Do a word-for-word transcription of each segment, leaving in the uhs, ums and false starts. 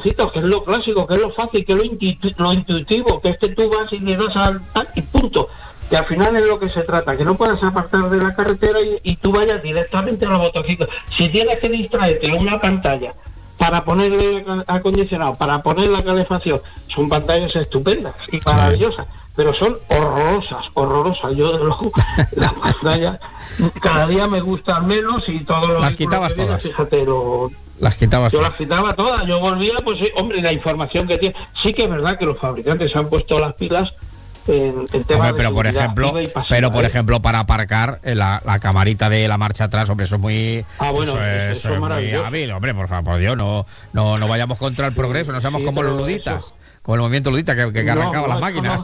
botoncitos, que es lo clásico, que es lo fácil, que es lo, intu- lo intuitivo, que es que tú vas y le das al tal y punto. Que al final es lo que se trata, que no puedas apartar de la carretera y, y tú vayas directamente a los botoncitos. Si tienes que distraerte en una pantalla para ponerle acondicionado, para poner la calefacción, son pantallas estupendas y maravillosas, sí. Pero son horrorosas, horrorosas. Yo, de luego, las pantallas cada día me gustan menos y todos los... Las quitabas todas. Vienen, fíjate, lo... Las quitabas Yo todas. las quitaba todas, yo volvía, pues sí, hombre, la información que tiene... Sí que es verdad que los fabricantes se han puesto las pilas en, en temas. Hombre, pero de por ejemplo, pasiva, pero por ¿eh? ejemplo para aparcar la, la camarita de la marcha atrás, hombre, eso es muy, ah, bueno, eso es, eso es es muy hábil, hombre, por favor, por Dios, no, no, no vayamos contra el sí, progreso, no seamos sí, como los luditas, eso. Como el movimiento ludita que, que no, arrancaba no, las máquinas.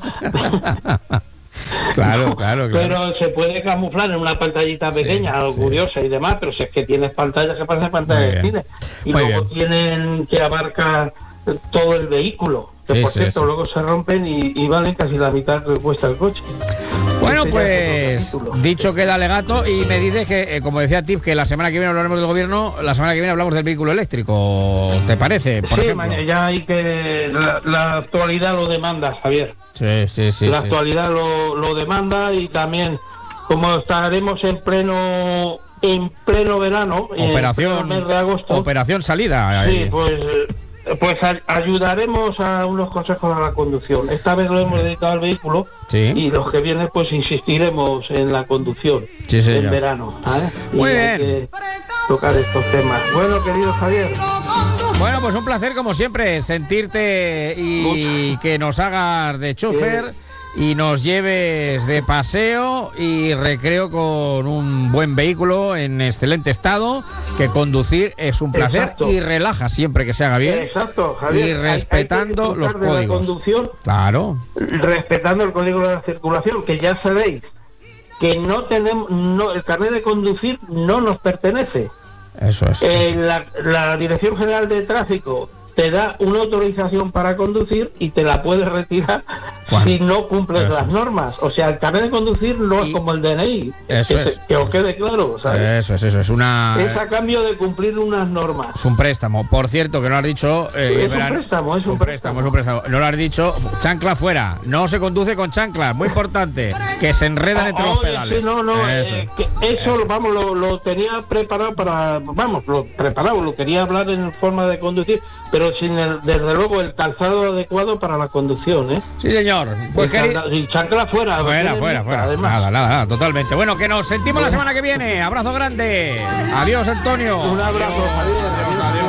No. Claro, claro, claro. Pero se puede camuflar en una pantallita pequeña, sí, curiosa sí. y demás, pero si es que tienes pantallas que parecen pantallas de cine. Y muy luego bien. Tienen que abarcar todo el vehículo, que sí, por sí, cierto sí. luego se rompen y, y valen casi la mitad que cuesta el coche. Bueno, pues dicho queda alegato y me dices que, eh, como decía Tip, que la semana que viene hablaremos del gobierno, la semana que viene hablamos del vehículo eléctrico, ¿te parece? Por sí, ejemplo? Ya hay que... La, la actualidad lo demanda, Javier. Sí, sí, sí. La sí. actualidad lo, lo demanda y también, como estaremos en pleno en pleno verano, operación, en pleno mes de agosto, operación salida. Sí, pues... Pues ayudaremos a unos consejos a la conducción. Esta vez lo hemos dedicado al vehículo sí. y los que vienen pues insistiremos en la conducción sí, en verano. ¿eh? Muy y bien. Hay que tocar estos temas. Bueno, querido Javier. Bueno, pues un placer como siempre sentirte y que nos hagas de chofer. Sí. Y nos lleves de paseo y recreo con un buen vehículo en excelente estado, que conducir es un placer. Exacto. Y relaja siempre que se haga bien. Exacto, Javier. Y respetando hay, hay los códigos. De la conducción, claro. Respetando el código de la circulación, que ya sabéis que no tenemos, no, el carnet de conducir no nos pertenece. Eso es. Eh, la, la Dirección General de Tráfico te da una autorización para conducir y te la puedes retirar bueno, si no cumples las es. normas. O sea, el carnet de conducir no y es como el D N I. Eso que, es. Que os quede claro, ¿sabes? Eso es, eso es. Una... Es a cambio de cumplir unas normas. Es un préstamo. Por cierto, que no lo has dicho... Eh, es, un préstamo, es un, un préstamo, es un préstamo. No lo has dicho. Chancla fuera. No se conduce con chanclas. Muy importante. Que se enredan oh, entre los pedales. Sí, no, no. Eso, eh, que eso, eso. vamos, lo, lo tenía preparado para... Vamos, lo preparado. Lo quería hablar en forma de conducir, pero sin el, desde luego el calzado adecuado para la conducción, ¿eh? Sí, señor. Pues calzado, y chancla fuera. Fuera, fuera, fuera. Además. Nada, nada, nada, totalmente. Bueno, que nos sentimos la semana que viene. Abrazo grande. Adiós, Antonio. Un abrazo, Javier.